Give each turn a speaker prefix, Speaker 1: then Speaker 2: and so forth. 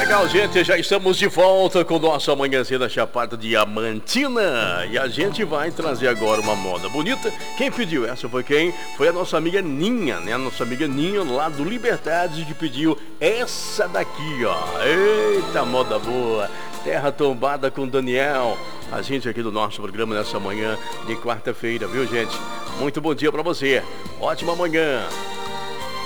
Speaker 1: Legal, gente, já estamos de volta com o nosso Amanhãzinho da Chapada Diamantina. E a gente vai trazer agora uma moda bonita. Quem pediu essa foi quem? Foi a nossa amiga Ninha, né? A nossa amiga Ninha lá do Liberdade que pediu essa daqui, ó. Eita, moda boa. Terra Tombada com Daniel. A gente aqui do nosso programa nessa manhã de quarta-feira, viu, gente? Muito bom dia pra você. Ótima manhã.